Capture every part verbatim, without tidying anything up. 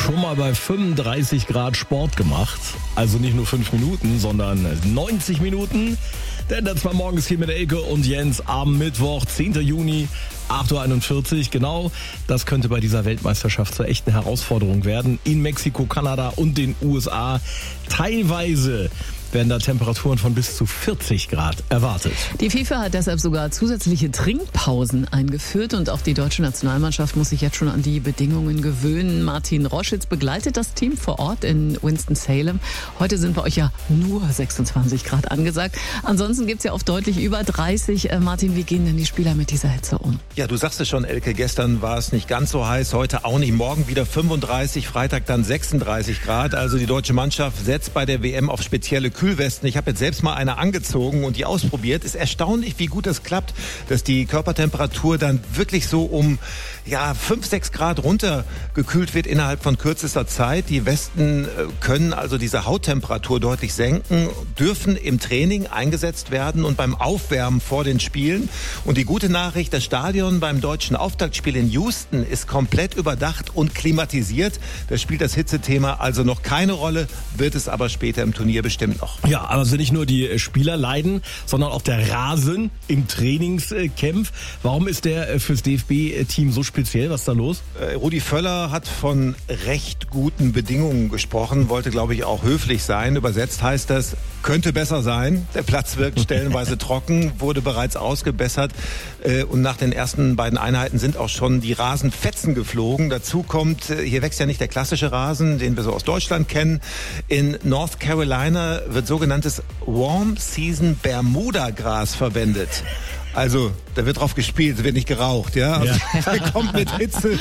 schon mal bei fünfunddreißig Grad Sport gemacht? Also nicht nur fünf Minuten, sondern neunzig Minuten. Denn das war morgens hier mit Elke und Jens am Mittwoch, zehnten Juni, acht Uhr einundvierzig. Genau, das könnte bei dieser Weltmeisterschaft zur echten Herausforderung werden. In Mexiko, Kanada und den U S A. Teilweise werden da Temperaturen von bis zu vierzig Grad erwartet. Die FIFA hat deshalb sogar zusätzliche Trinkpausen eingeführt und auch die deutsche Nationalmannschaft muss sich jetzt schon an die Bedingungen gewöhnen. Martin Roschitz begleitet das Team vor Ort in Winston-Salem. Heute sind bei euch ja nur sechsundzwanzig Grad angesagt. Ansonsten gibt's ja auf deutlich über dreißig. Äh, Martin, wie gehen denn die Spieler mit dieser Hitze um? Ja, du sagst es schon, Elke, gestern war es nicht ganz so heiß, heute auch nicht. Morgen wieder fünfunddreißig, Freitag dann sechsunddreißig Grad. Also die deutsche Mannschaft setzt bei der W M auf spezielle Kühlwesten. Ich habe jetzt selbst mal eine angezogen und die ausprobiert. Ist erstaunlich, wie gut das klappt, dass die Körpertemperatur dann wirklich so um ja fünf, sechs Grad runtergekühlt wird innerhalb von kürzester Zeit. Die Westen können also diese Hauttemperatur deutlich senken, dürfen im Training eingesetzt werden und beim Aufwärmen vor den Spielen. Und die gute Nachricht, das Stadion beim deutschen Auftaktspiel in Houston ist komplett überdacht und klimatisiert. Da spielt das Hitzethema also noch keine Rolle, wird es aber später im Turnier bestimmt noch. Ja, aber also nicht nur die Spieler leiden, sondern auch der Rasen im Trainingscamp. Warum ist der fürs D F B-Team so speziell? Was ist da los? Äh, Rudi Völler hat von recht guten Bedingungen gesprochen, wollte, glaube ich, auch höflich sein. Übersetzt heißt das, könnte besser sein. Der Platz wirkt stellenweise trocken, wurde bereits ausgebessert. Äh, und nach den ersten beiden Einheiten sind auch schon die Rasenfetzen geflogen. Dazu kommt, äh, hier wächst ja nicht der klassische Rasen, den wir so aus Deutschland kennen. In North Carolina wird sogenanntes Warm Season Bermuda Gras verwendet. Also, da wird drauf gespielt, wird nicht geraucht, ja. Also, ja. Kommt mit Hitze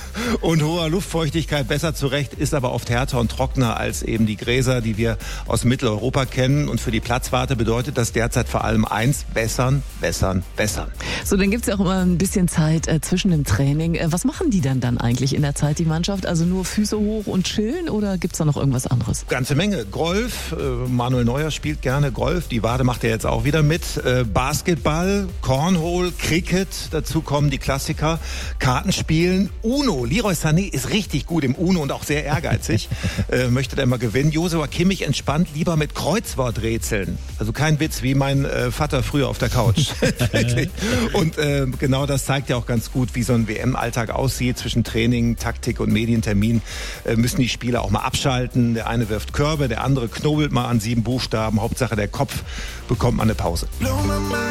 und hoher Luftfeuchtigkeit besser zurecht, ist aber oft härter und trockener als eben die Gräser, die wir aus Mitteleuropa kennen. Und für die Platzwarte bedeutet das derzeit vor allem eins: bessern, bessern, bessern. So, dann gibt's ja auch immer ein bisschen Zeit äh, zwischen dem Training. Äh, was machen die dann dann eigentlich in der Zeit, die Mannschaft? Also nur Füße hoch und chillen oder gibt's da noch irgendwas anderes? Ganze Menge. Golf, äh, Manuel Neuer spielt gerne Golf, die Wade macht er jetzt auch wieder mit. Äh, Basketball, Cornhole, Cricket, dazu kommen die Klassiker, Kartenspielen, Uno. Leroy Sané ist richtig gut im Uno und auch sehr ehrgeizig, äh, möchte da immer gewinnen. Joshua Kimmich entspannt lieber mit Kreuzworträtseln. Also kein Witz, wie mein äh, Vater früher auf der Couch. Wirklich. Und äh, genau das zeigt ja auch ganz gut, wie so ein W M-Alltag aussieht. Zwischen Training, Taktik und Medientermin äh, müssen die Spieler auch mal abschalten. Der eine wirft Körbe, der andere knobelt mal an sieben Buchstaben. Hauptsache der Kopf bekommt mal eine Pause.